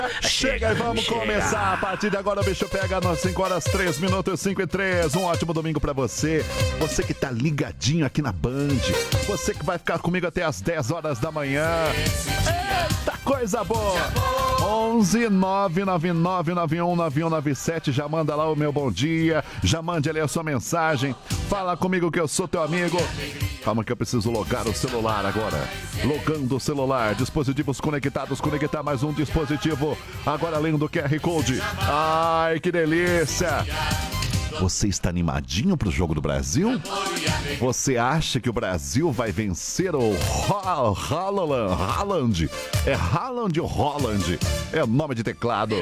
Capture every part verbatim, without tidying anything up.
Chega e vamos chega. começar. A partir de agora o bicho pega nas cinco horas, três minutos, cinco e três. Um ótimo domingo pra você. Você que tá ligadinho aqui na Band. Você que vai ficar comigo até as dez horas da manhã. Eita coisa boa. onze nove nove nove nove um nove um nove sete. Já manda lá o meu bom dia. Já mande ali a sua mensagem. Fala comigo que eu sou teu amigo. Calma que eu preciso logar o celular agora. Logando o celular. Dispositivos conectados. Conectar mais um dispositivo. Agora além do Q R Code. Ai, que delícia. Você está animadinho pro jogo do Brasil? Você acha que o Brasil vai vencer o Haaland? Haaland? É Haaland ou Holland? É o nome de teclado.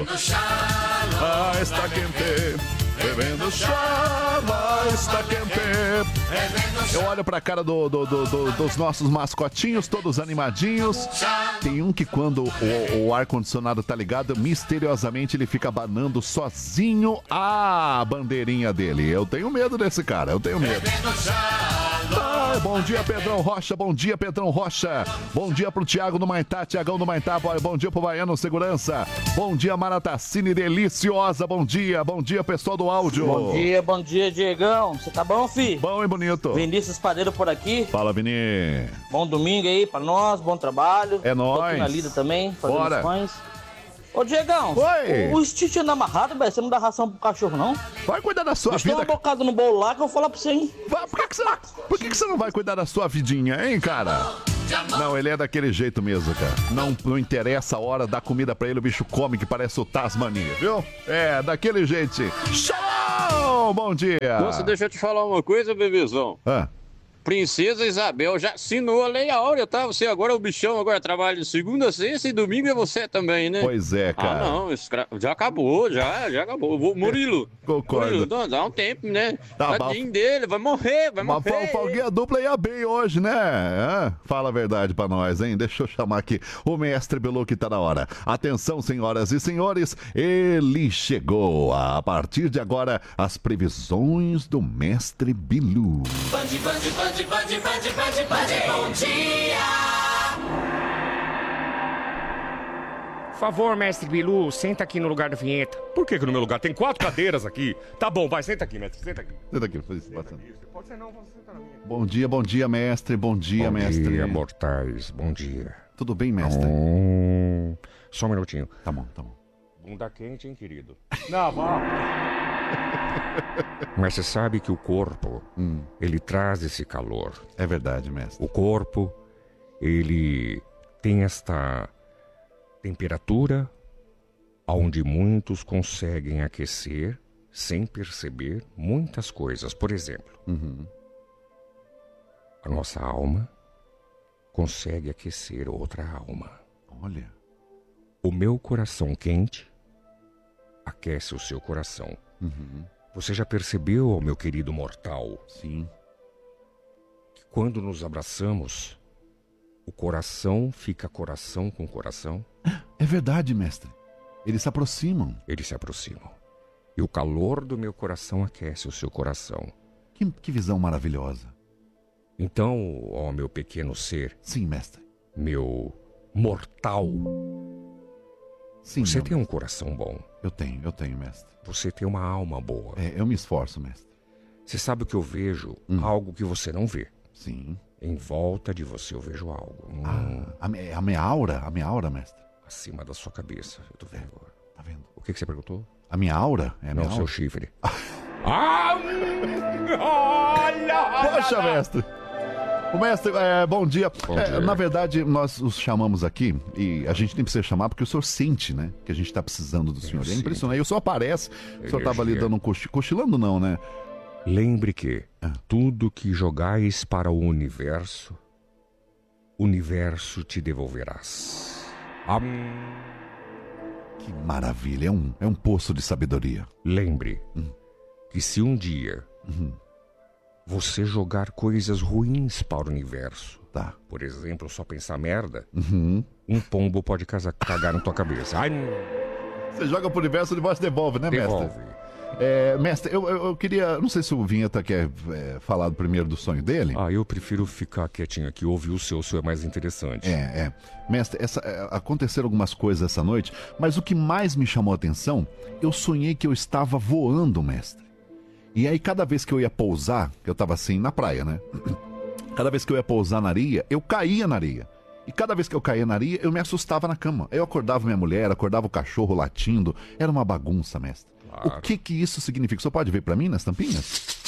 Ah, está quente. Bebendo chava, está quente. Eu olho pra cara do, do, do, do, dos nossos mascotinhos, todos animadinhos. Tem um que quando o, o ar-condicionado tá ligado, misteriosamente ele fica abanando sozinho a bandeirinha dele. Eu tenho medo desse cara, eu tenho medo. Ah, bom dia, Pedrão Rocha, bom dia, Pedrão Rocha. Bom dia pro Thiago do Maitá, Thiagão do Maitá, bom dia pro Baiano Segurança. Bom dia, Maratacine deliciosa, bom dia, bom dia, pessoal do áudio. Bom dia, bom dia, Diegão. Você tá bom, fi? Bom e bonito. Vinícius Padeiro por aqui. Fala, Vini. Bom domingo aí pra nós, bom trabalho. É nóis. Tô aqui na lida também, fazendo Bora. os pães. Ô, Diegão. Oi. O, o Stitch anda amarrado, velho. Você não dá ração pro cachorro, não? Vai cuidar da sua Estou vida. uma bocada no bolo lá que eu vou falar pra você, hein? Vai, por que, que, você, por que, que você não vai cuidar da sua vidinha, hein, cara? Não, ele é daquele jeito mesmo, cara. Não, não interessa a hora, dá comida pra ele, o bicho come que parece o Tasmania, viu? É, daquele jeito. Shalom! Bom dia! Nossa, deixa eu te falar uma coisa, bebezão. Ah. Princesa Isabel já assinou a Lei Áurea, tá? Você agora é o bichão, agora trabalha de segunda, sexta e domingo é você também, né? Pois é, cara. Ah, não, escra... já acabou, já, já acabou. Vou... Murilo. Concordo. Murilo, dá, dá um tempo, né? Tá, Tadinho mas... dele, vai morrer, vai mas morrer. Mas folguinha dupla ia bem hoje, né? Ah, fala a verdade pra nós, hein? Deixa eu chamar aqui o mestre Bilu que tá na hora. Atenção, senhoras e senhores, ele chegou. A partir de agora, as previsões do mestre Bilu. Band, band, band, band, band. Band, band, bom dia! Por favor, mestre Bilu, senta aqui no lugar da vinheta. Por que que no meu lugar? Tem quatro cadeiras aqui. Tá bom, vai, senta aqui, mestre, senta aqui. Senta aqui, faz isso, senta aqui. Pode ser não, você senta na minha. Bom dia, bom dia, mestre, bom dia, bom mestre. Bom dia, mortais, bom dia. Tudo bem, mestre? Hum, só um minutinho. Tá bom, tá bom. Bunda quente, hein, querido? Não, vá. Mas você sabe que o corpo, hum. ele traz esse calor. É verdade, mestre. O corpo, ele tem esta temperatura onde muitos conseguem aquecer sem perceber muitas coisas. Por exemplo, uhum. a nossa alma consegue aquecer outra alma. Olha. O meu coração quente aquece o seu coração. Uhum. Você já percebeu, meu querido mortal? Sim. Que quando nos abraçamos, o coração fica coração com coração? É verdade, mestre. Eles se aproximam. Eles se aproximam. E o calor do meu coração aquece o seu coração. Que, que visão maravilhosa. Então, ó meu pequeno ser... Sim, mestre. Meu mortal... Sim, você tem mestre. um coração bom. Eu tenho, eu tenho, mestre. Você tem uma alma boa. É, eu me esforço, mestre. Você sabe o que eu vejo? Hum. Algo que você não vê. Sim. Em volta de você eu vejo algo. Hum. Ah, a, me, a minha aura? A minha aura, mestre? Acima da sua cabeça. Eu tô vendo é, agora. Tá vendo? O que, que você perguntou? A minha aura? É a não, minha seu aura? chifre. Ah! Poxa, mestre! O mestre, é, bom dia. Bom É, dia. na verdade, nós os chamamos aqui e a gente nem precisa chamar porque o senhor sente, né? Que a gente tá precisando do senhor. É impressionante. E o senhor aparece, o senhor tava ali dando um cochilo, cochilando não, né? Lembre que ah. tudo que jogais para o universo, o universo te devolverás. Am... Que maravilha, é um, é um poço de sabedoria. Lembre hum. que se um dia uhum. você jogar coisas ruins para o universo, tá. por exemplo, só pensar merda, uhum. um pombo pode casar, cagar na tua cabeça. Ai, você joga pro universo e o universo devolve, né, devolve. mestre? É, mestre, eu, eu, eu queria... Não sei se o Vinheta quer é, falar primeiro do sonho dele. Ah, eu prefiro ficar quietinho aqui, ouvir o seu, o seu é mais interessante. É, é. Mestre, essa, é, aconteceram algumas coisas essa noite, mas o que mais me chamou a atenção, eu sonhei que eu estava voando, mestre. E aí, cada vez que eu ia pousar, que eu estava assim, na praia, né? Cada vez que eu ia pousar na areia, eu caía na areia. E cada vez que eu caía na areia, eu me assustava na cama. Eu acordava minha mulher, acordava o cachorro latindo. Era uma bagunça, mestre. Claro. O que que isso significa? Você pode ver pra mim nas tampinhas?